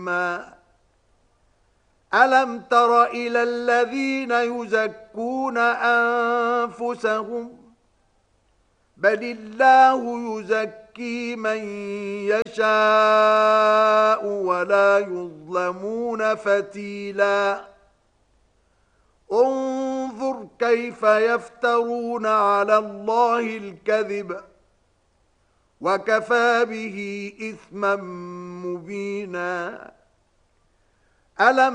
ألم تر إلى الذين يزكون أنفسهم بل الله يزكي من يشاء ولا يظلمون فتيلا انظر كيف يفترون على الله الكذب وكفى به إثما مبينا ألم